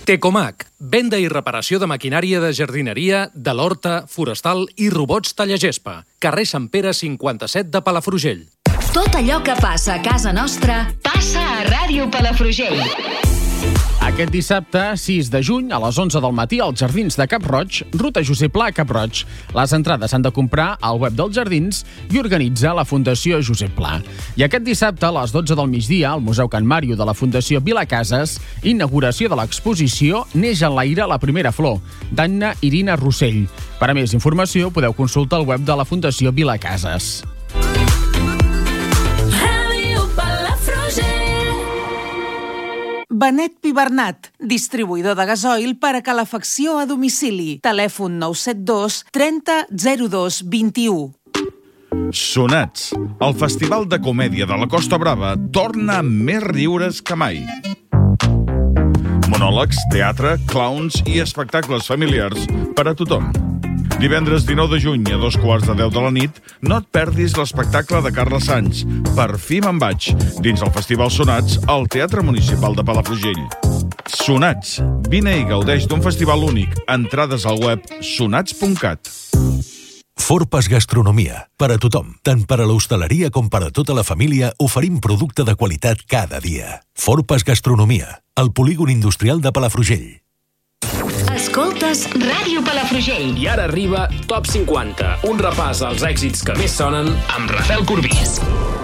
Tecomac, venda i reparació de maquinària de jardineria, de l'horta, forestal i robots tallagespa. Carrer Sant Pere 57 de Palafrugell. Tot allò que passa a casa nostra passa a Ràdio Palafrugell. Aquest dissabte, 6 de juny, a les 11 del matí, als Jardins de Cap-roig, ruta Josep Pla a Cap-roig. Les entrades s'han de comprar al web dels Jardins i organitza la Fundació Josep Pla. I aquest dissabte, a les 12 del migdia, al Museu Can Màrio de la Fundació Vilacases, inauguració de l'exposició Neix en l'aire la primera flor, d'Anna Irina Rossell. Per a més informació, podeu consultar el web de la Fundació Vilacases. Benet Pibernat, distribuïdor de gasoil per a calefacció a domicili. Telèfon 972 30 02 21. Sonats, el Festival de Comèdia de la Costa Brava torna amb més riures que mai. Monòlegs, teatre, clowns i espectacles familiars per a tothom. Divendres 19 de juny a 2:15 de la nit, no et perdis l'espectacle de Carles Sanz, Per fi me'n vaig, dins el Festival Sonats al Teatre Municipal de Palafrugell. Sonats, vine i gaudeix d'un festival únic. Entrades al web sonats.cat. Forpas Gastronomia, per a tothom, tant per a l'hostaleria com per a tota la família, oferim producte de qualitat cada dia. Forpas Gastronomia, al polígon industrial de Palafrugell. Escoltes Ràdio Palafrugell. I ara arriba Top 50, un repàs als èxits que més sonen amb Rafael Corbí.